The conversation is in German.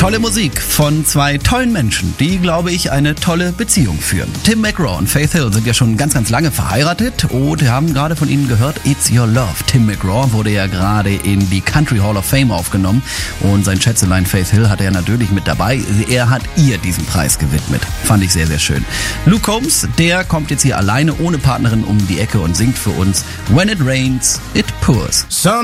Tolle Musik von zwei tollen Menschen, die, glaube ich, eine tolle Beziehung führen. Tim McGraw und Faith Hill sind ja schon ganz, ganz lange verheiratet und wir haben gerade von ihnen gehört, It's Your Love. Tim McGraw wurde ja gerade in die Country Hall of Fame aufgenommen und sein Schätzelein Faith Hill hatte er natürlich mit dabei. Er hat ihr diesen Preis gewidmet. Fand ich sehr, sehr schön. Luke Combs, der kommt jetzt hier alleine ohne Partnerin um die Ecke und singt für uns When It Rains, It Pours.